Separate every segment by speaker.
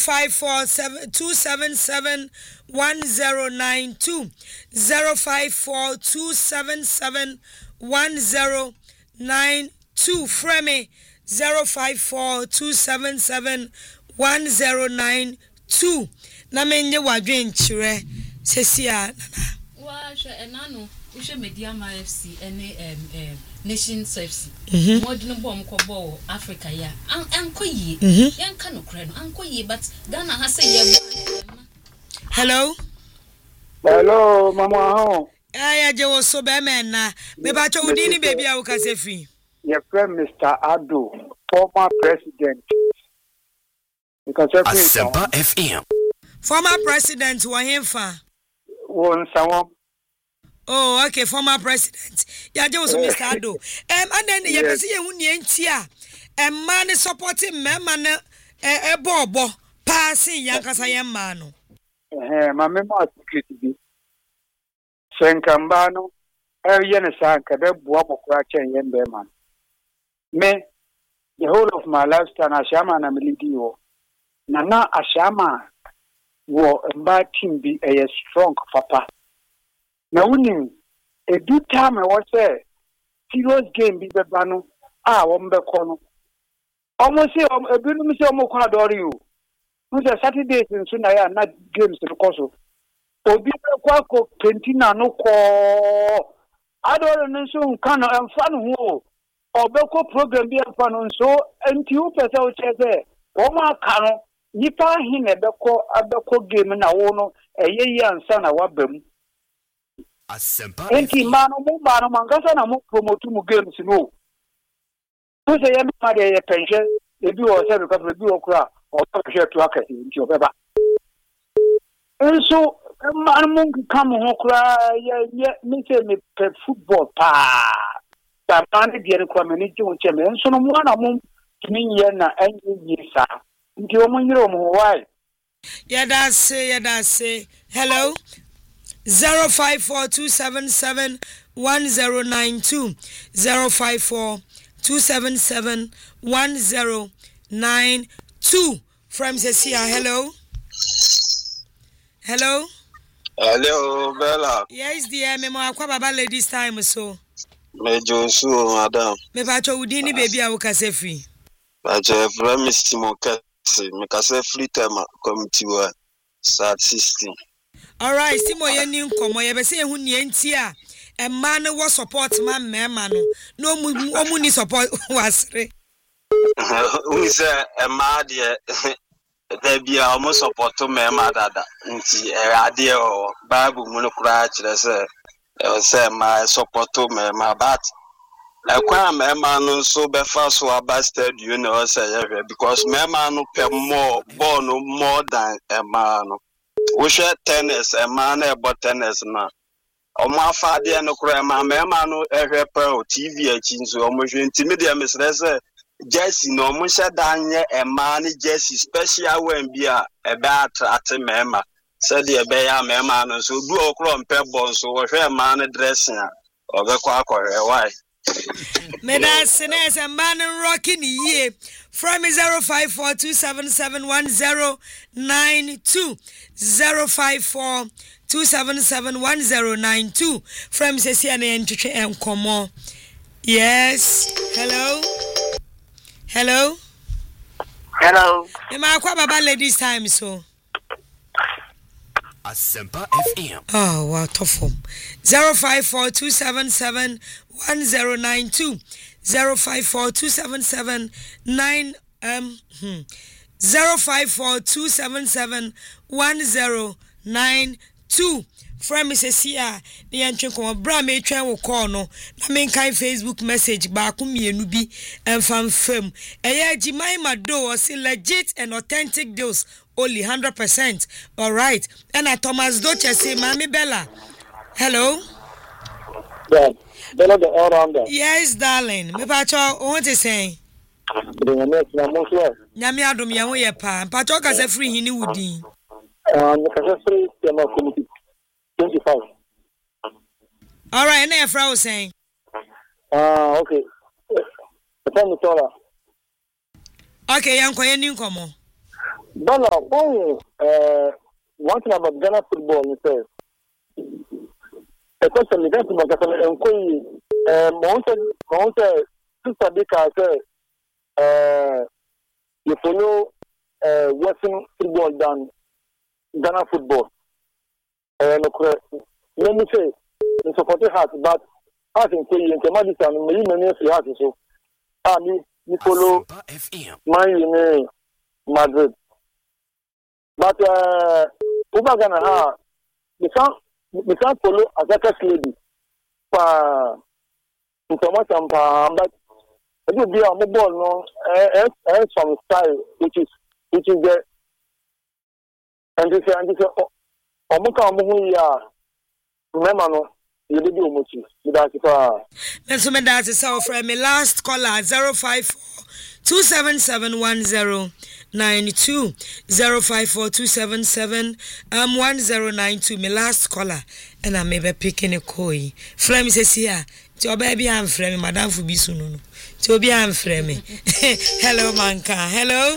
Speaker 1: 054-277-1092 054-277-1092 Frame 054-277-1092 na menye wadwen chire sesia nana
Speaker 2: wa hwe enano hwe media ma FC ene nation FC modern bomb ko bo Africa ya ankoyi yanka no kre no ankoyi but Ghana ha say ye
Speaker 1: hello
Speaker 3: mama ho
Speaker 1: aya je wo so be men na me ba cho udini baby a wo ka se free
Speaker 3: your friend Mr. Ado former president because
Speaker 4: Asempa FM
Speaker 1: former president wa hemfa
Speaker 3: won sawo.
Speaker 1: Oh, okay, former president. Ya je was Mr. Ado. And then you can see you ntia. Man is supporting me man bobo passing yankasa yemma no.
Speaker 3: Ma memo security bi. Senkambano yene sanka be boa mokra chen yembe man. Me the whole of my lifetime ashama na milidi wo. Na ashama wo mba team bi strong papa. Na winning a good time I was there. Serious game be the bano. Wombe kono. Almost say a bit of Mokadori you. Who's a Saturday in Sunaya, not games in the Koso. Obi Quaco, Pentina no call. I don't know soon can and fun who. Or Beko program be a fun so and you person there. Oma Cano, Nipa him a Beko game in a wono, a ye and son a wabem. Enti mano mangasa na mo promote mu games no. So say yam ma dey pension e bi o say because e bi okura o share to akati nti obeba. Enso man mo come ho kura ye me say me football pa. Ta man dey dey kwa me ni ji wo cheme enso no mo na mo tumi ye na enyi yi sa. Nti o mo nyiro mo why.
Speaker 1: Yeah that's say hello 054-277-1092 054-277-1092 from Cecia. Hello
Speaker 5: Bella.
Speaker 1: Yes dear me mo akwa baba ladies time so
Speaker 5: Me Josu madam
Speaker 1: me ba cho udini baby a wo ka se free
Speaker 5: ba je from Mr. Kese me ka se free time committee wa start 16.
Speaker 1: All right, Simo yeni nkomo ye be se ehu nie ntia emma ne wo support man mema no omu ni support wasre
Speaker 5: we say emma de da bia omu support mema dada nti ade o bible mu no kura kire se ma support mema but ekwa mema no so be fa so abasted you know say because mema no pe more than emma no we share tennis a man about tennis na omo afade no kura ma no ehwe per TV achinzo omo hwe intimidia mesrese jersey no omo hye danye e man jersey special one bia e be attract mema said e be ya mema no so du okro mpe bon so hwe man dressing a obekwa akohwe why
Speaker 1: Meda Sines and man rocking ye from 054-277-1092 054-277-1092 from Cecia and Komo. Yes. Hello. Emma kwa baba ladies time so.
Speaker 4: Asempa FM.
Speaker 1: Oh, wow, tough. 054-277-1092 054-277-1092 from Cecia the entrenko bra me twen wo call no na me kan Facebook message ba ko mienu bi enfam fam eya Jimaima do o say legit and authentic deals only 100%. All right. And Thomas Doche say Mami Bella. Hello.
Speaker 3: Yeah. Bella the all rounder.
Speaker 1: Yes, darling. Me pacho what is saying? Nyame adom ye ho ye pa. Pacho ka say free hini wudi.
Speaker 3: Ka say free tema committee 25.
Speaker 1: All right, na Efra was saying.
Speaker 3: Okay. The phone is all.
Speaker 1: Okay, yanko ye ni nkomo.
Speaker 6: Bala, one thing about Ghana football is especially that's my cousin and Koyi. Monte Sister Bika said, you follow Western football than Ghana football. Let me say, the supporting heart, but I think Koyi and Madison, many of you have so. You follow my Madrid. But over Ghana, we can't follow a better lady for information, but it will be a mobile no some style which is the and this remember no you did do much without
Speaker 1: let's me that is our friend me last caller 054 2771092 054 277 1092 me last caller and I may be picking a koi frame says here to baby I'm frame madam for bisuno to be I'm frame hello manka hello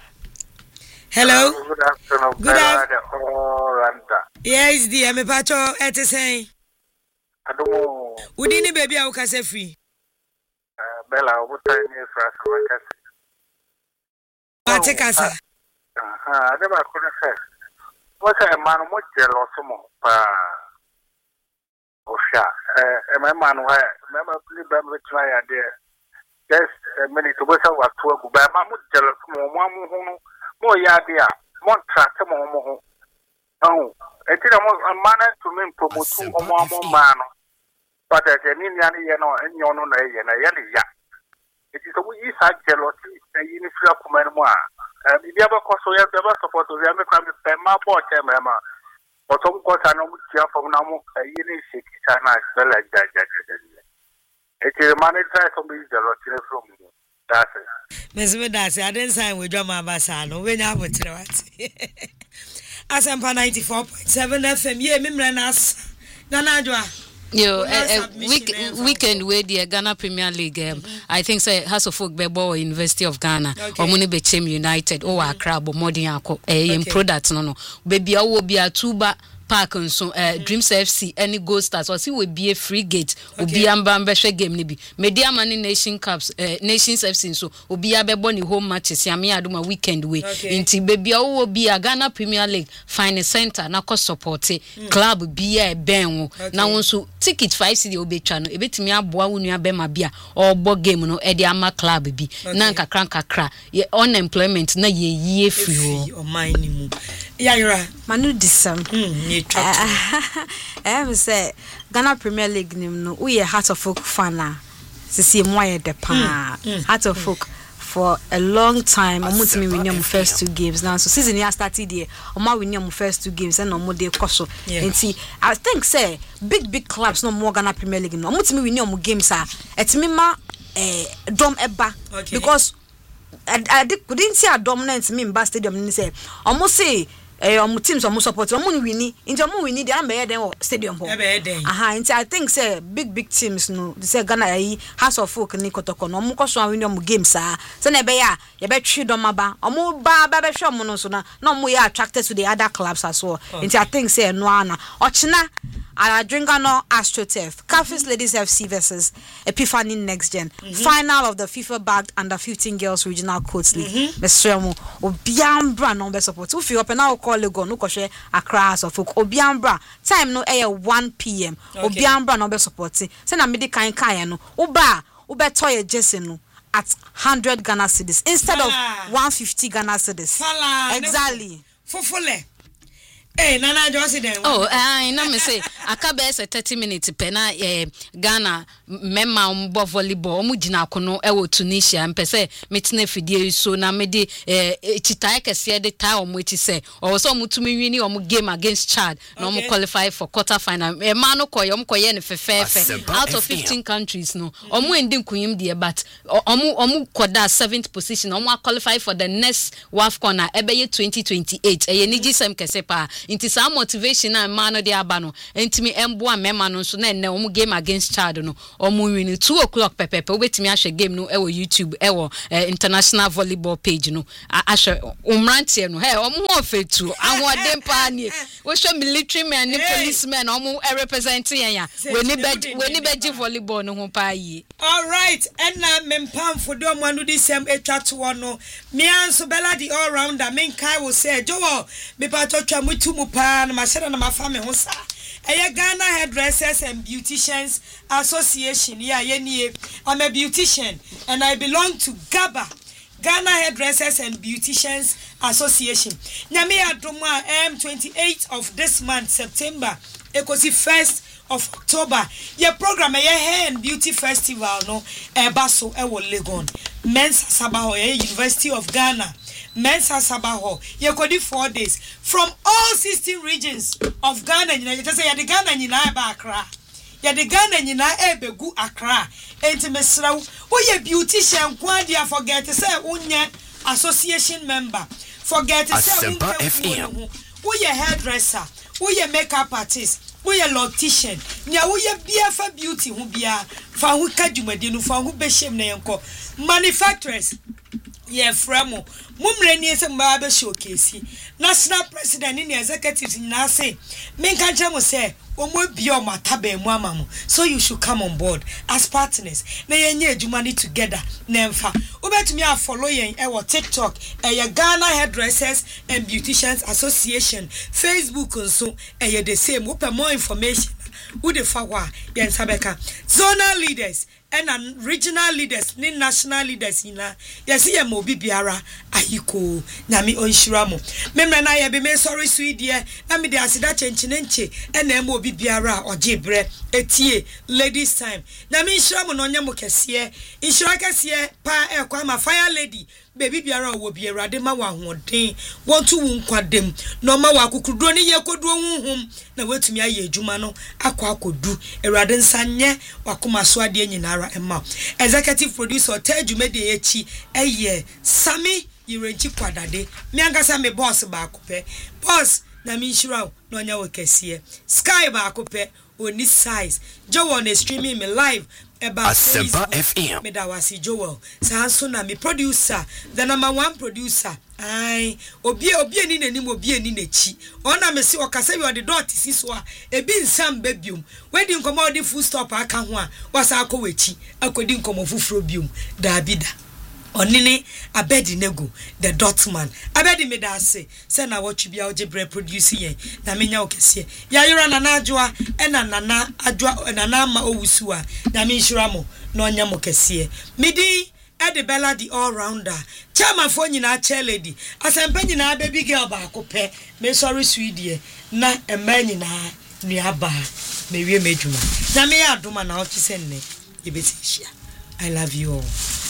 Speaker 7: Good afternoon.
Speaker 1: Good afternoon. Yes, dear, me pacho ete say.
Speaker 7: Adumo.
Speaker 1: Udini baby au kase free.
Speaker 7: Bella, what time is for
Speaker 1: Mate kasa.
Speaker 7: I never could say. What's a man much jealous pa Osha? My man, where remember, please try a dear. Just a minute to wait what to go by Mamma jealous more yadia, more track more. Oh, it is a manner to mean promote 2 or more man. But as an Indian, and you know, and a yellow. It is a wee side jealousy, a unified command. If you ever cause we have ever support to the American my boy, Emma. But some course I know which from now, a unique China as well as that. It is a manager from the jealousy from you. That's it.
Speaker 1: Miss Medasi, I didn't sign with Drama Bassano when I would tell it. Asampa 94.7 FM, yeah, Mimranas, Nanadwa.
Speaker 2: Yo, weekend where the Ghana Premier League, I think say House of Folk Bebo University of Ghana, or Munibechem United, or Accra, or Modiako, in products, no, baby, I will be a tuba. Park and so Dreams FC any Gold Stars or see will be a free gate will be ambassador game nibi media money nation cups nations FC so will be a beboni home matches yami aduma weekend way inti baby will be a Ghana Premier League finance center na cost support club be a ben na wonso ticket 5 cedi obetwa no ebetimi aboa wonu abema bia or board game no e dey ama club bi na nkakra unemployment na ye free
Speaker 1: o mine mu yayra
Speaker 8: manu disam I say Ghana Premier League no we Heart of Folk fan see moye de pa Heart of Folk for a long time omutimi win first 2 games now so season ya started there oma win first 2 games and omo dey koso enti I think say big clubs no more Ghana Premier League no omutimi win games etimi ma dom eba because I couldn't see a dominant me in Bar Stadium ni say almost say teams almost support omo wini into omo wini dey am den stadium nti I think say big teams no say Ghana House of Folk ni kotoko no omo koso win omo games say na be ya ye be twi dom aba omo ba be hwe omo no so na omo ya attracted to the other clubs as well nti I think say no ana ochina Adringano AstroTurf, Cafes Ladies FC versus Epiphany Next Gen. Final of the FIFA backed under 15 girls regional coach league. Mesremo Obiambra number support. If you open now call Lego no koshe Accra of Obiambra. Time no air 1 p.m. Obiambra number support. Say na midi kan no. Uba toye Jesse no at 100 Ghana cedis instead of 150 Ghana cedis. Exactly.
Speaker 1: Fofole. Hey, Nana Josie then.
Speaker 2: Oh, I know me say akabe 30 minutes pena Ghana memma mbo volleyball mu gina kono e wo Tunisia mpese metine fidie so na me de chitae kese de tie omo echi say o so mutumi wini omo game against Chad na omo qualify for quarter final ma no koye omo koye ne fefefe out of 15 countries no omo ending kunyim de but omo koda 7th position omo qualify for the next WAFCON na ebe ye 2028 eye ni gisem kese pa inti sa motivation na ma no de aba no entimi embo a mema no so na enne omu game against Chad no omu win 2 o'clock pepepe obetimi ahwe game no ewo YouTube ewo international volleyball page no ahwe umrantie no omu ho fetu ahode pa ni wo show military men and policemen omu represent yen ya we ni beji volleyball no ho pa yi.
Speaker 1: All right, and na mempam for do manu di sem etwa to no me anso bella the all rounder men kai will say jowo me pa to twa mutu mu pa na ma sheda na ma fa me ho sa Ghana Hairdressers and Beauticians Association. Yeah, I'm a beautician and I belong to GABA, Ghana Hairdressers and Beauticians Association. Nyame adoma 28th of this month, September. Ekosi 1st of October. Your program hair and beauty festival no baso ewo Legon. Men's Sabaho University of Ghana. Men's Sabaho. You could do 4 days from all 16 regions of Ghana. You just say the Ghana nyina ba Accra. Ya the Ghana nyina ebegu Accra. Enti mesra wo ye beautician kwadia forget to say unye association member. Forget to say wo ye hairdresser, wo ye makeup artist, wo ye loctician. Nya wo ye biafa beauty hu bia fa hu kadwumadi no fa hu beshem na yenko. Manufacturers ye framo mumre ni ese mba be showcase national president ni executives na say men kan tell mo say omo bi o mataba emu amamu, so you should come on board as partners na yenye adwumani together na mfa obetumi a follow yen e wo TikTok ye Ghana Hairdressers and Beauticians Association, Facebook nso ye the same. Open more information who the fawa yen sabeka zonal leaders and regional leaders ni national leaders ina yesi ye mo bibiara ayiko nyame onhiramo memra na ye be me sorry sweet dear na me de asida chenchenenche na mo bibiara ojebre etie ladies time nyame onhiramo no nyamo kese inshira kese pa ekwa ma fire lady baby biara wo biara de ma wa hoden wontu wu nkwadem no ma wa kokudro ni ye koduo huhum na wetumi aye adwuma no akodu erade nsanye wakoma so ade nyinara emma executive producer Tejumede echi eye Sami Yirenchi Kwadade me angasa me boss ba akopɛ boss na me nshira no nya wo kɛseɛ Sky ba akopɛ oni size Joel na streaming me live about
Speaker 4: Asempa FM.
Speaker 1: Me da wasi Joel sanso na me producer, the number 1 producer. Ai obi ni nanim obi ni nachi ona me se okasa bi ode dot siso a ebi nsam babium wedi nkomo odi full stop aka ho a wasa akọwechi akodi nkomo fufuro bium da bida onini abedi nego the dotman abedi me da se na watch bia ojebre produce yen na menya okese ya yura na adwoa na nana adwoa nana ma owusu a na me nshira mo na onya mo kese midi Ede Bella the all rounder chairman for nyina chair lady asempa nyina baby girl ba akopɛ me sorry sweet dear na emma nyina nuaba me wie medwuma na me adoma na o tse ne yebetihia. I love you all.